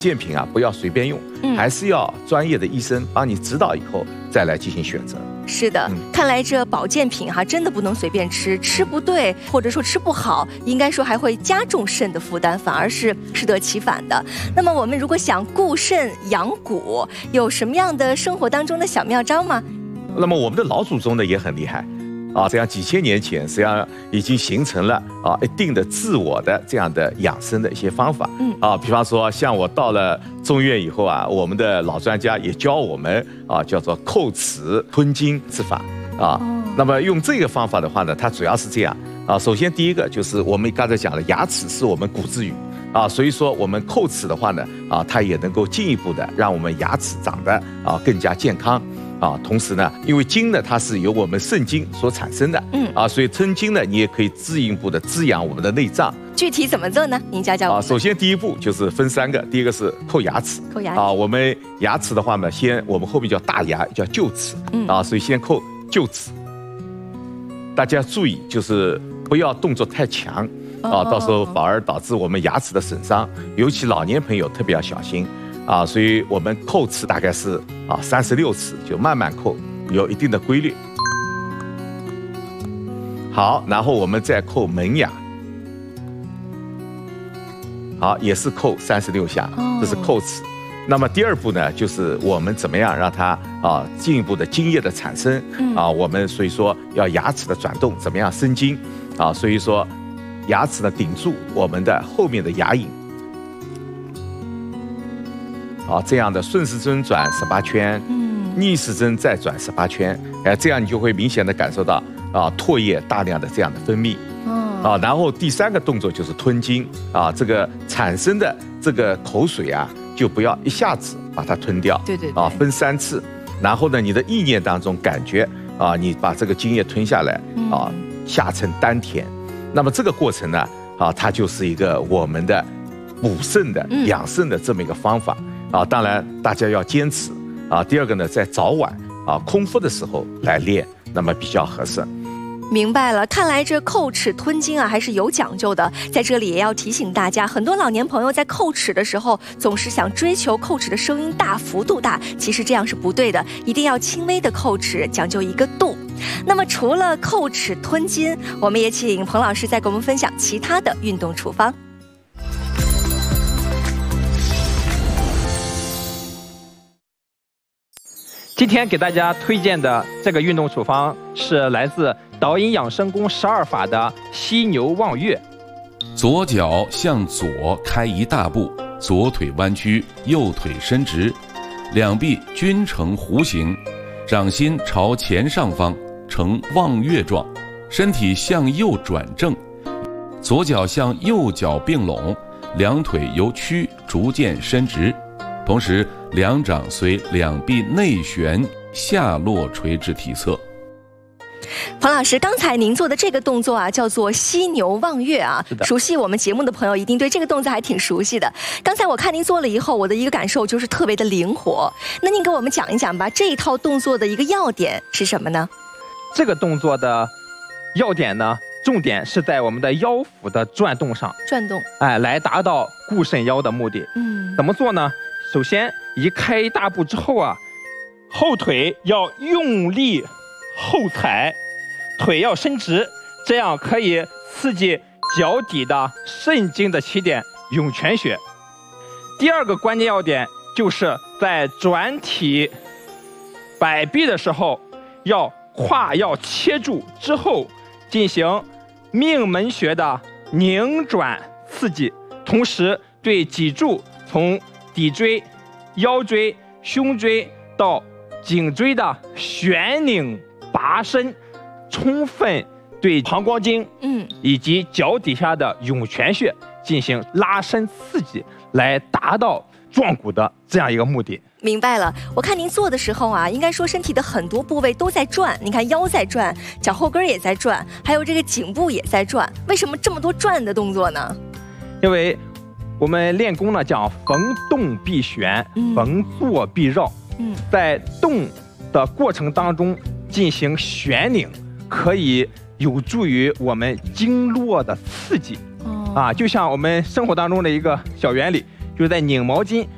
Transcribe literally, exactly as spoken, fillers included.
健品啊，不要随便用，嗯、还是要专业的医生帮你指导以后再来进行选择。 是的，嗯、看来这保健品哈、啊，真的不能随便吃，吃不对或者说吃不好，应该说还会加重肾的负担，反而是适得其反的。那么我们如果想固肾养骨，有什么样的生活当中的小妙招吗？ 那么我们的老祖宗呢也很厉害。啊，这样几千年前，实际上已经形成了啊一定的自我的这样的养生的一些方法。嗯，啊，比方说像我到了中院以后啊，我们的老专家也教我们啊，叫做叩齿吞金之法啊。哦、那么用这个方法的话呢，它主要是这样啊。首先第一个就是我们刚才讲了，牙齿是我们骨之语啊，所以说我们叩齿的话呢，啊，它也能够进一步的让我们牙齿长得啊更加健康。啊，同时呢，因为筋呢，它是由我们肾经所产生的，嗯，啊，所以吞金呢，你也可以进一步的滋养我们的内脏。 具体怎么做呢？您教教我。 啊，首先第一步就是分三个，第一个是叩牙齿， 叩牙齿。 啊，我们牙齿的话呢，先我们后面叫大牙，叫臼齿，嗯，啊，所以先叩臼齿。大家注意，就是不要动作太强，啊，到时候反而导致我们牙齿的损伤，尤其老年朋友特别要小心。啊，所以我们叩齿大概是啊三十六次，就慢慢叩，有一定的规律。好，然后我们再叩门牙，好，也是叩三十六下，这是叩齿。那么第二步呢，就是我们怎么样让它啊进一步的津液的产生啊，我们所以说要牙齿的转动，怎么样生津啊？所以说牙齿呢顶住我们的后面的牙龈。啊，这样的顺时针转十八圈，嗯，逆时针再转十八圈，哎，这样你就会明显的感受到啊唾液大量的这样的分泌，哦，啊，然后第三个动作就是吞金，啊，这个产生的这个口水啊，就不要一下子把它吞掉， 对对对， 啊，分三次，然后呢，你的意念当中感觉啊，你把这个津液吞下来，啊，下沉丹田，那么这个过程呢，啊，它就是一个我们的补肾的、养肾的这么一个方法。啊，当然大家要坚持啊。第二个呢，在早晚啊空腹的时候来练，那么比较合适。 明白了，看来这叩齿吞金啊还是有讲究的。在这里也要提醒大家，很多老年朋友在叩齿的时候，总是想追求叩齿的声音大、幅度大，其实这样是不对的，一定要轻微的叩齿，讲究一个度。那么除了叩齿吞金，我们也请彭老师再给我们分享其他的运动处方。 今天给大家推荐的这个运动处方是来自导引养生功十二法的犀牛望月。 左脚向左开一大步，左腿弯曲，右腿伸直，两臂均呈弧形，掌心朝前上方，呈望月状，身体向右转正，左脚向右脚并拢，两腿由屈逐渐伸直，同时两掌随两臂内旋下落垂至体侧。 彭老师，刚才您做的这个动作啊，叫做犀牛望月啊。熟悉我们节目的朋友一定对这个动作还挺熟悉的。刚才我看您做了以后，我的一个感受就是特别的灵活。那您给我们讲一讲吧，这一套动作的一个要点是什么呢？ 这个动作的要点呢，重点是在我们的腰腹的转动上。 转动， 哎，来达到固肾腰的目的。 嗯， 怎么做呢？首先一开一大步之后啊，后腿要用力后踩，腿要伸直，这样可以刺激脚底的肾经的起点涌泉穴。第二个关键要点就是在转体摆臂的时候，要胯要切住之后进行命门穴的拧转刺激，同时对脊柱从骶椎、腰椎、胸椎到颈椎的旋拧拔伸，充分对膀胱经嗯以及脚底下的涌泉穴进行拉伸刺激，来达到壮骨的这样一个目的。 明白了，我看您做的时候啊，应该说身体的很多部位都在转，你看腰在转，脚后跟也在转，还有这个颈部也在转，为什么这么多转的动作呢？ 因为我们练功呢讲逢动必旋，逢坐必绕，嗯，在动的过程当中进行旋拧，可以有助于我们经络的刺激。哦，啊，就像我们生活当中的一个小原理，就是在拧毛巾